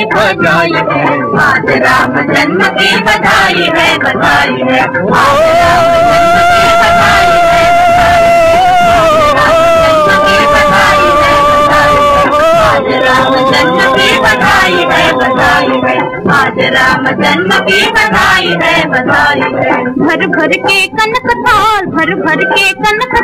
बधाई है, आज राम जन्म की बधाई है, बधाई है, आज राम जन्म की बधाई है, बधाई है, आज राम जन्म की बधाई है, बधाई है। भर भर के कनक थाल, भर भर के कनक